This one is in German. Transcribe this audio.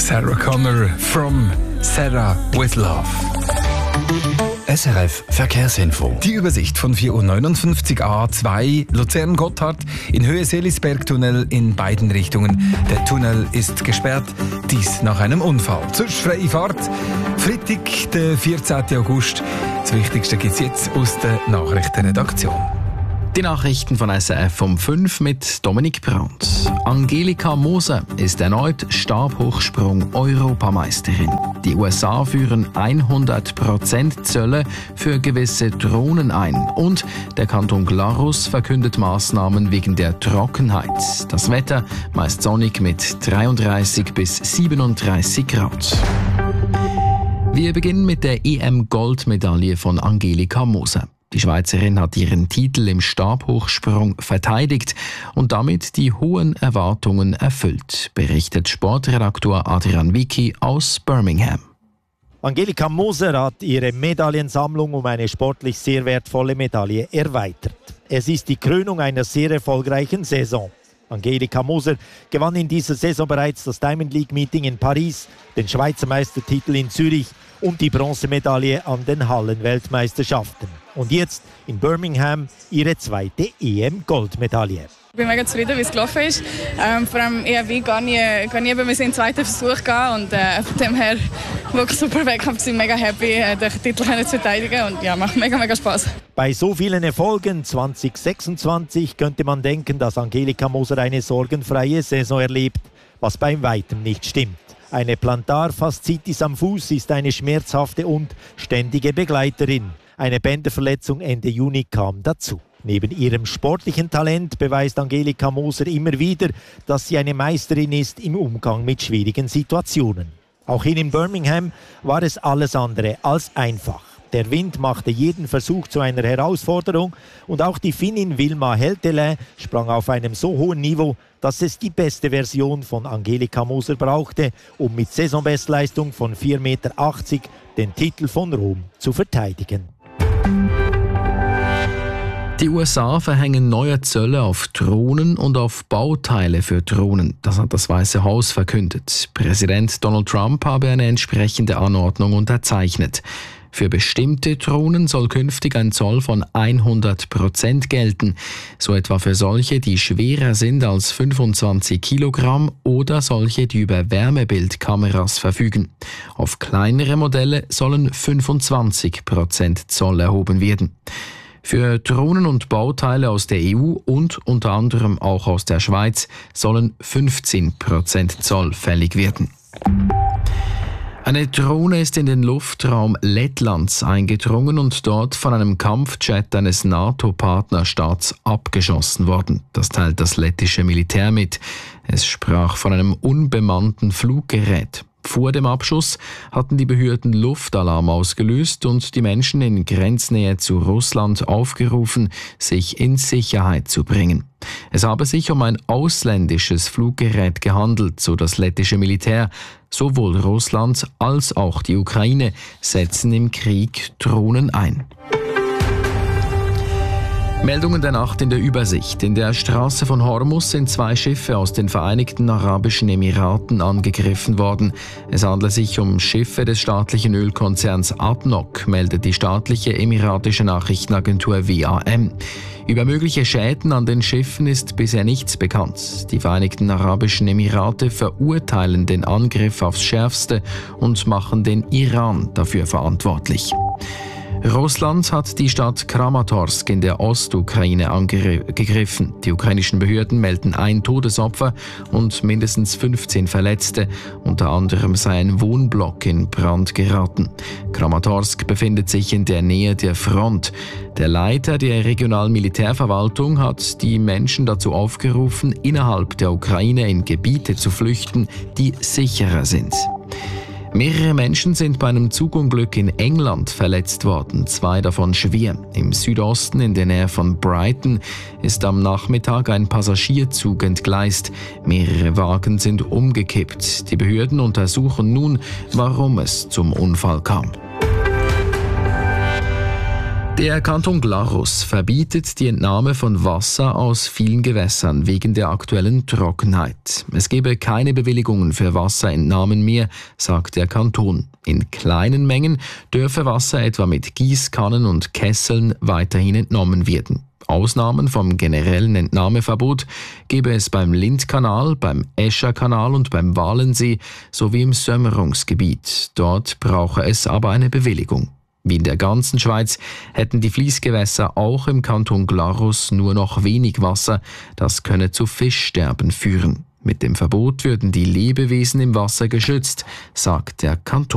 Sarah Connor from Sarah with Love. SRF Verkehrsinfo. Die Übersicht von 4.59 Uhr A2 Luzern-Gotthard in Höhe Seelisberg-Tunnel in beiden Richtungen. Der Tunnel ist gesperrt, dies nach einem Unfall. Zur freie Fahrt, Freitag, der 14. August. Das Wichtigste gibt es jetzt aus der Nachrichtenredaktion. Die Nachrichten von SRF um 5 mit Dominik Brandt. Angelika Moser ist erneut Stabhochsprung-Europameisterin. Die USA führen 100% Zölle für gewisse Drohnen ein. Und der Kanton Glarus verkündet Maßnahmen wegen der Trockenheit. Das Wetter meist sonnig mit 33 bis 37 Grad. Wir beginnen mit der EM-Goldmedaille von Angelika Moser. Die Schweizerin hat ihren Titel im Stabhochsprung verteidigt und damit die hohen Erwartungen erfüllt, berichtet Sportredaktor Adrian Vicky aus Birmingham. Angelika Moser hat ihre Medaillensammlung um eine sportlich sehr wertvolle Medaille erweitert. Es ist die Krönung einer sehr erfolgreichen Saison. Angelika Moser gewann in dieser Saison bereits das Diamond League Meeting in Paris, den Schweizer Meistertitel in Zürich und die Bronzemedaille an den Hallenweltmeisterschaften. Und jetzt in Birmingham ihre zweite EM-Goldmedaille. Ich bin mega zufrieden, wie es gelaufen ist. Vor allem ERW gar nie in den zweiten Versuch gehen und von dem her wirklich super Wettkampf. Ich bin mega happy, den Titel zu verteidigen und ja, macht mega Spaß. Bei so vielen Erfolgen 2026 könnte man denken, dass Angelika Moser eine sorgenfreie Saison erlebt, was bei weitem nicht stimmt. Eine Plantarfaszitis am Fuß ist eine schmerzhafte und ständige Begleiterin. Eine Bänderverletzung Ende Juni kam dazu. Neben ihrem sportlichen Talent beweist Angelika Moser immer wieder, dass sie eine Meisterin ist im Umgang mit schwierigen Situationen. Auch hier in Birmingham war es alles andere als einfach. Der Wind machte jeden Versuch zu einer Herausforderung und auch die Finnin Wilma Heltelä sprang auf einem so hohen Niveau, dass es die beste Version von Angelika Moser brauchte, um mit Saisonbestleistung von 4,80 Meter den Titel von Rom zu verteidigen. Die USA verhängen neue Zölle auf Drohnen und auf Bauteile für Drohnen. Das hat das Weiße Haus verkündet. Präsident Donald Trump habe eine entsprechende Anordnung unterzeichnet. Für bestimmte Drohnen soll künftig ein Zoll von 100% gelten, so etwa für solche, die schwerer sind als 25 Kilogramm oder solche, die über Wärmebildkameras verfügen. Auf kleinere Modelle sollen 25% Zoll erhoben werden. Für Drohnen und Bauteile aus der EU und unter anderem auch aus der Schweiz sollen 15% Zoll fällig werden. Eine Drohne ist in den Luftraum Lettlands eingedrungen und dort von einem Kampfjet eines NATO-Partnerstaats abgeschossen worden. Das teilt das lettische Militär mit. Es sprach von einem unbemannten Fluggerät. Vor dem Abschuss hatten die Behörden Luftalarm ausgelöst und die Menschen in Grenznähe zu Russland aufgerufen, sich in Sicherheit zu bringen. Es habe sich um ein ausländisches Fluggerät gehandelt, so das lettische Militär. Sowohl Russland als auch die Ukraine setzen im Krieg Drohnen ein. Meldungen der Nacht in der Übersicht. In der Straße von Hormuz sind 2 Schiffe aus den Vereinigten Arabischen Emiraten angegriffen worden. Es handelt sich um Schiffe des staatlichen Ölkonzerns ADNOC, meldet die staatliche emiratische Nachrichtenagentur WAM. Über mögliche Schäden an den Schiffen ist bisher nichts bekannt. Die Vereinigten Arabischen Emirate verurteilen den Angriff aufs Schärfste und machen den Iran dafür verantwortlich. Russland hat die Stadt Kramatorsk in der Ostukraine angegriffen. Die ukrainischen Behörden melden 1 Todesopfer und mindestens 15 Verletzte. Unter anderem sei ein Wohnblock in Brand geraten. Kramatorsk befindet sich in der Nähe der Front. Der Leiter der regionalen Militärverwaltung hat die Menschen dazu aufgerufen, innerhalb der Ukraine in Gebiete zu flüchten, die sicherer sind. Mehrere Menschen sind bei einem Zugunglück in England verletzt worden, 2 davon schwer. Im Südosten in der Nähe von Brighton ist am Nachmittag ein Passagierzug entgleist. Mehrere Wagen sind umgekippt. Die Behörden untersuchen nun, warum es zum Unfall kam. Der Kanton Glarus verbietet die Entnahme von Wasser aus vielen Gewässern wegen der aktuellen Trockenheit. Es gebe keine Bewilligungen für Wasserentnahmen mehr, sagt der Kanton. In kleinen Mengen dürfe Wasser etwa mit Gießkannen und Kesseln weiterhin entnommen werden. Ausnahmen vom generellen Entnahmeverbot gebe es beim Lindkanal, beim Escherkanal und beim Walensee sowie im Sömmerungsgebiet. Dort brauche es aber eine Bewilligung. Wie in der ganzen Schweiz hätten die Fließgewässer auch im Kanton Glarus nur noch wenig Wasser. Das könne zu Fischsterben führen. Mit dem Verbot würden die Lebewesen im Wasser geschützt, sagt der Kanton.